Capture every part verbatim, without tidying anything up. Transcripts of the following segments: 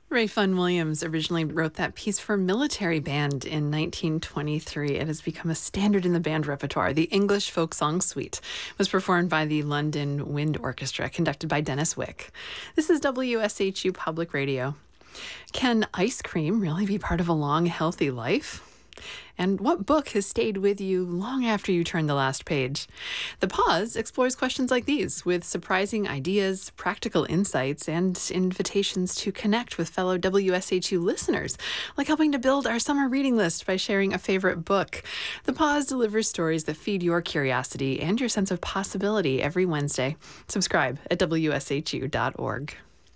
Rayfun Williams originally wrote that piece for military band in nineteen twenty-three. It has become a standard in the band repertoire. The English Folk Song Suite was performed by the London Wind Orchestra, conducted by Dennis Wick. This is W S H U Public Radio. Can ice cream really be part of a long, healthy life? And what book has stayed with you long after you turned the last page? The Pause explores questions like these with surprising ideas, practical insights, and invitations to connect with fellow W S H U listeners, like helping to build our summer reading list by sharing a favorite book. The Pause delivers stories that feed your curiosity and your sense of possibility every Wednesday. Subscribe at W S H U dot org.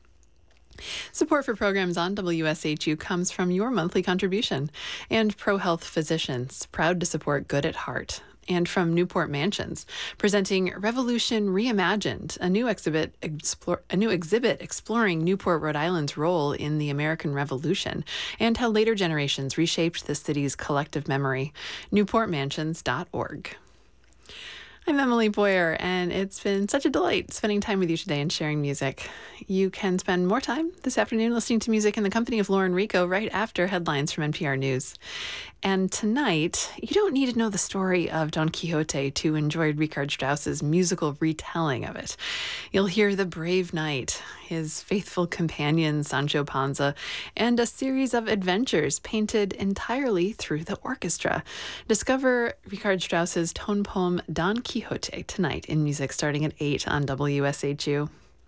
Support for programs on W S H U comes from your monthly contribution, and ProHealth Physicians, proud to support Good at Heart, and from Newport Mansions, presenting Revolution Reimagined, a new exhibit explore, a new exhibit exploring Newport, Rhode Island's role in the American Revolution and how later generations reshaped the city's collective memory. newport mansions dot org. I'm Emily Boyer, and it's been such a delight spending time with you today and sharing music. You can spend more time this afternoon listening to music in the company of Lauren Rico right after headlines from N P R News. And tonight, you don't need to know the story of Don Quixote to enjoy Richard Strauss's musical retelling of it. You'll hear the brave knight, his faithful companion Sancho Panza, and a series of adventures painted entirely through the orchestra. Discover Richard Strauss's tone poem Don Quixote tonight in music starting at eight on W S H U.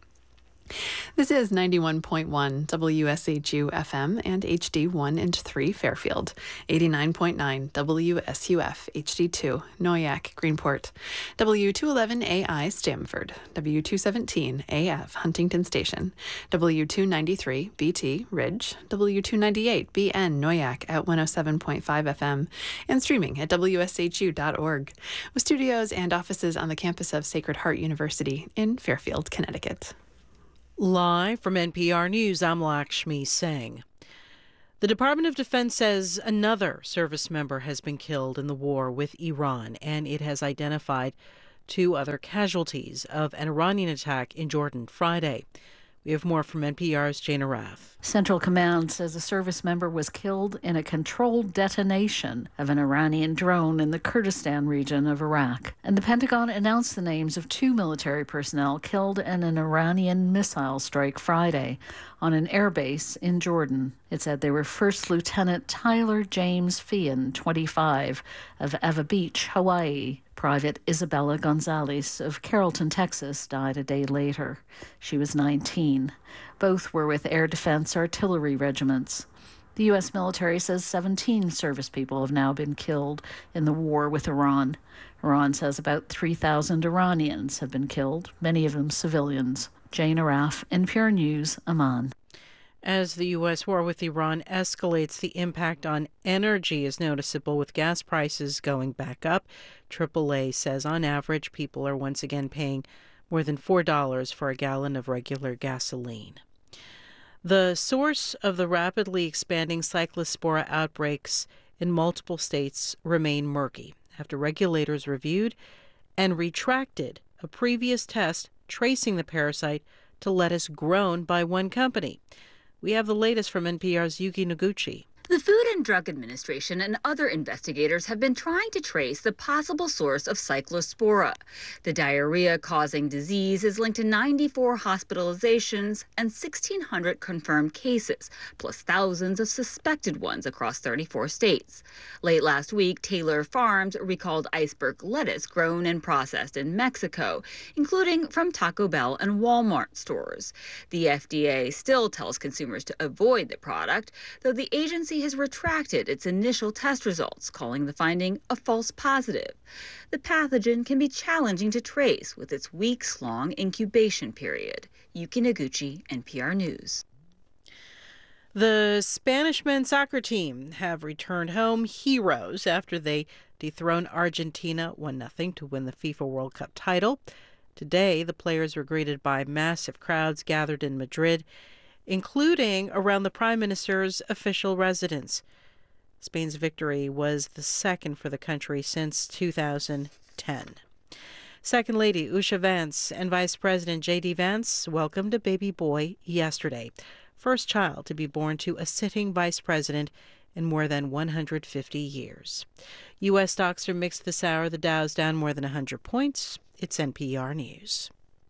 This is ninety-one point one W S H U F M and H D one and three Fairfield, eighty-nine point nine W S U F H D two Noyac Greenport, W two eleven A I Stamford, W two seventeen A F Huntington Station, W two ninety-three B T Ridge, W two ninety-eight B N Noyac at one oh seven point five F M, and streaming at W S H U dot org, with studios and offices on the campus of Sacred Heart University in Fairfield, Connecticut. Live from N P R News, I'm Lakshmi Singh. The Department of Defense says another service member has been killed in the war with Iran, and it has identified two other casualties of an Iranian attack in Jordan Friday. We have more from N P R's Jana Rath. Central Command says a service member was killed in a controlled detonation of an Iranian drone in the Kurdistan region of Iraq. And the Pentagon announced the names of two military personnel killed in an Iranian missile strike Friday on an airbase in Jordan. It said they were First Lieutenant Tyler James Feehan, twenty-five, of Eva Beach, Hawaii. Private Isabella Gonzalez of Carrollton, Texas, died a day later. She was nineteen. Both were with Air Defense Artillery regiments. The U S military says seventeen service people have now been killed in the war with Iran. Iran says about three thousand Iranians have been killed, many of them civilians. Jane Araf, N P R News, Amman. As the U S war with Iran escalates, the impact on energy is noticeable, with gas prices going back up. triple A says on average, people are once again paying more than four dollars for a gallon of regular gasoline. The source of the rapidly expanding cyclospora outbreaks in multiple states remain murky after regulators reviewed and retracted a previous test tracing the parasite to lettuce grown by one company. We have the latest from N P R's Yuki Noguchi. The Food and Drug Administration and other investigators have been trying to trace the possible source of cyclospora. The diarrhea-causing disease is linked to ninety-four hospitalizations and sixteen hundred confirmed cases, plus thousands of suspected ones across thirty-four states. Late last week, Taylor Farms recalled iceberg lettuce grown and processed in Mexico, including from Taco Bell and Walmart stores. The F D A still tells consumers to avoid the product, though the agency has retracted its initial test results, calling the finding a false positive. The pathogen can be challenging to trace with its weeks-long incubation period. Yuki Noguchi, N P R News. The Spanish men's soccer team have returned home heroes after they dethroned Argentina one nothing to win the FIFA World Cup title. Today, the players were greeted by massive crowds gathered in Madrid, including around the Prime Minister's official residence. Spain's victory was the second for the country since two thousand ten. Second Lady Usha Vance and Vice President J D Vance welcomed a baby boy yesterday. first child to be born to a sitting vice president in more than one hundred fifty years. U S stocks are mixed this hour. The Dow's down more than one hundred points. It's N P R News.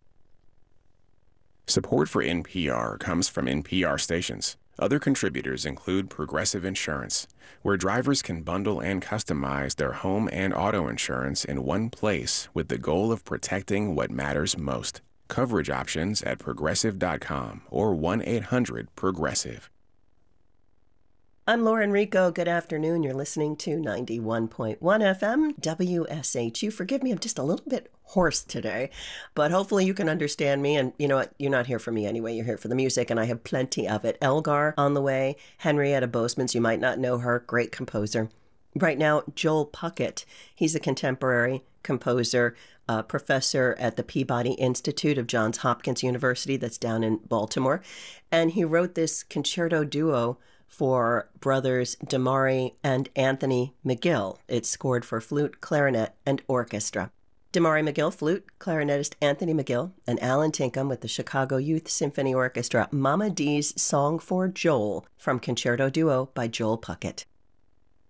Support for N P R comes from N P R stations. Other contributors include Progressive Insurance, where drivers can bundle and customize their home and auto insurance in one place with the goal of protecting what matters most. Coverage options at progressive dot com or one eight hundred progressive. I'm Lauren Rico. Good afternoon. You're listening to ninety-one point one F M W S H U. Forgive me, I'm just a little bit hoarse today, but hopefully you can understand me. And you know what? You're not here for me anyway. You're here for the music, and I have plenty of it. Elgar on the way. Henrietta Boseman's, you might not know her, great composer. Right now, Joel Puckett. He's a contemporary composer, uh, professor at the Peabody Institute of Johns Hopkins University that's down in Baltimore. And he wrote this concerto duo for brothers Damari and Anthony McGill. It's scored for flute, clarinet, and orchestra. Damari McGill, flute, clarinetist Anthony McGill, and Alan Tinkham with the Chicago Youth Symphony Orchestra, Mama D's Song for Joel from Concerto Duo by Joel Puckett.